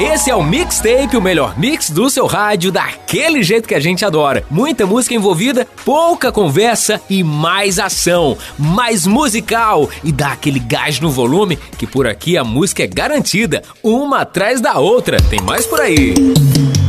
Esse é o Mixtape, o melhor mix do seu rádio, daquele jeito que a gente adora. Muita música envolvida, pouca conversa e mais ação, mais musical e dá aquele gás no volume, que por aqui a música é garantida, uma atrás da outra. Tem mais por aí.